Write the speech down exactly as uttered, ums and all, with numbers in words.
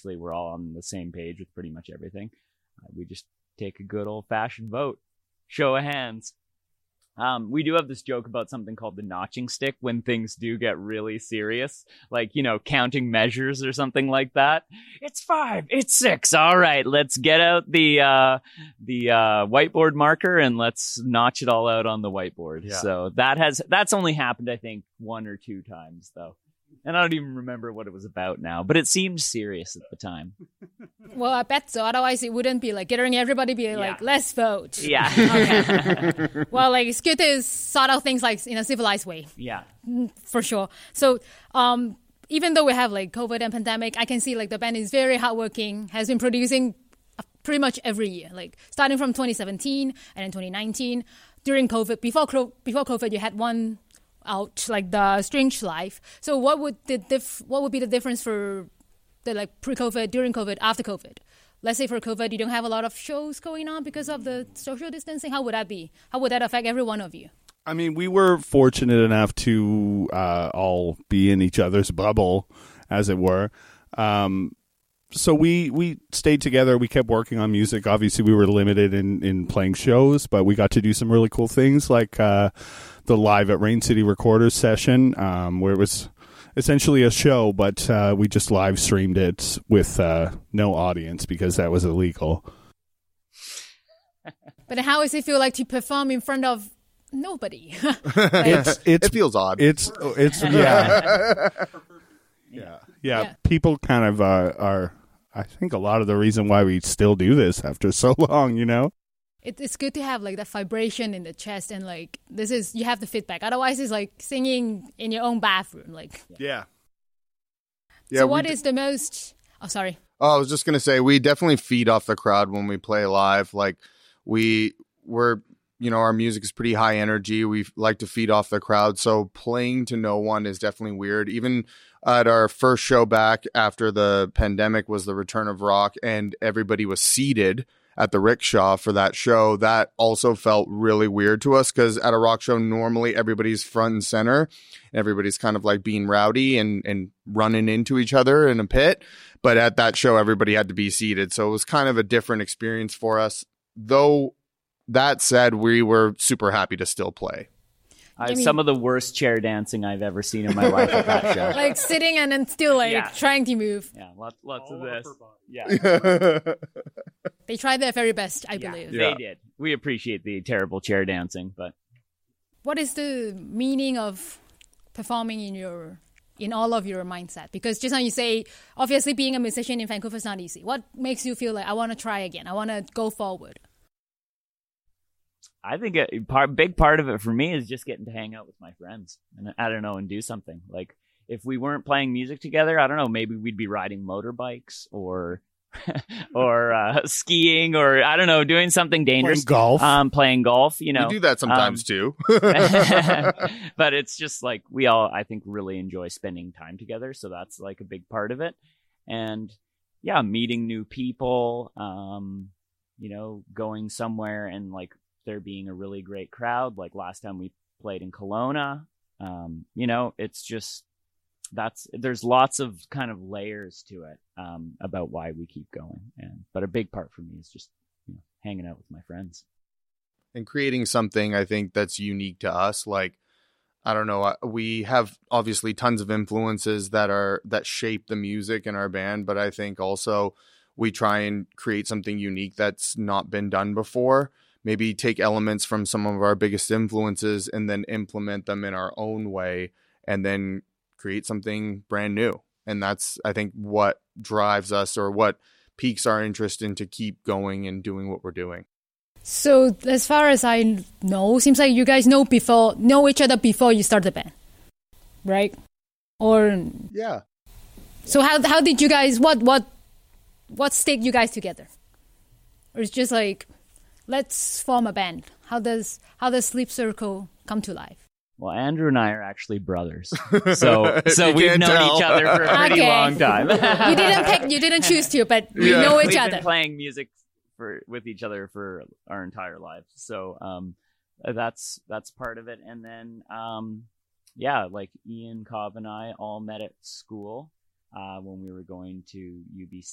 actually we're all on the same page with pretty much everything. Uh, we just take a good old-fashioned vote. Show of hands. Um, we do have this joke about something called the notching stick when things do get really serious, like, you know, counting measures or something like that. It's five, it's six. All right, let's get out the uh, the uh, whiteboard marker and let's notch it all out on the whiteboard. Yeah. So that has that's only happened, I think, one or two times, though. And I don't even remember what it was about now, but it seemed serious at the time. Well, I bet so. Otherwise, it wouldn't be like getting everybody be like, yeah. let's vote. Yeah. Okay. Well, like it's good to sort out things like in a civilized way. Yeah. For sure. So, um, even though we have like COVID and pandemic, I can see like the band is very hardworking, has been producing pretty much every year, like starting from twenty seventeen and then twenty nineteen. During COVID, before before COVID, you had one out, like the Strange Life. So what would the diff- what would be the difference for the like pre-COVID, during COVID, after COVID? Let's say for COVID, you don't have a lot of shows going on because of the social distancing. How would that be? How would that affect every one of you? I mean, we were fortunate enough to uh, all be in each other's bubble, as it were. Um, so we we stayed together. We kept working on music. Obviously, we were limited in, in playing shows, but we got to do some really cool things like uh, the Live at Rain City Recorders session, um, where it was essentially a show, but uh, we just live streamed it with uh, no audience because that was illegal. But how does it feel like to perform in front of nobody? like, it's, it's, it feels odd. It's it's yeah. yeah. yeah, yeah. People kind of uh, are. I think a lot of the reason why we still do this after so long, you know. It, it's good to have like that vibration in the chest, and like this is you have the feedback. Otherwise, it's like singing in your own bathroom. Like yeah. yeah so, what d- is the most? Oh, sorry. Oh, I was just gonna say we definitely feed off the crowd when we play live. Like we we're you know our music is pretty high energy. We like to feed off the crowd. So playing to no one is definitely weird. Even at our first show back after the pandemic was the Return of Rock, and everybody was seated at the Rickshaw for that show. That also felt really weird to us because at a rock show, normally everybody's front and center. And everybody's kind of like being rowdy and, and running into each other in a pit. But at that show, everybody had to be seated. So it was kind of a different experience for us. Though that said, we were super happy to still play. I have some of the worst chair dancing I've ever seen in my life at that show. Like sitting and then still like yeah. trying to move. Yeah, lots, lots of this. Yeah. They tried their very best, I yeah, believe. They yeah. did. We appreciate the terrible chair dancing, but what is the meaning of performing in your in all of your mindset? Because just now you say, obviously being a musician in Vancouver is not easy. What makes you feel like I want to try again? I want to go forward? I think a part, big part of it for me is just getting to hang out with my friends and I don't know and do something. Like if we weren't playing music together, I don't know, maybe we'd be riding motorbikes or or uh, skiing or I don't know, doing something dangerous. Playing golf. Um, playing golf. You know, we do that sometimes um, too. But it's just like we all, I think, really enjoy spending time together. So that's like a big part of it. And yeah, meeting new people. Um, you know, going somewhere and like there being a really great crowd like last time we played in Kelowna. Um, you know, it's just that's there's lots of kind of layers to it um, about why we keep going. And but a big part for me is just you know, hanging out with my friends and creating something I think that's unique to us. Like, I don't know, we have obviously tons of influences that are that shape the music in our band, but I think also we try and create something unique that's not been done before. Maybe take elements from some of our biggest influences and then implement them in our own way and then create something brand new. And that's, I think, what drives us or what piques our interest in to keep going and doing what we're doing. So as far as I know, seems like you guys know before know each other before you start the band, right? Or yeah. So how how did you guys what what what stayed you guys together? Or it's just like, let's form a band. How does how does Sleep Circle come to life? Well, Andrew and I are actually brothers, so so You we've can't known tell. each other for a pretty Okay. long time. You didn't pick, you didn't choose to, but you Yeah. know each We've other. been playing music for with each other for our entire lives, so um, that's that's part of it. And then um, yeah, like Ian Cobb and I all met at school uh, when we were going to U B C.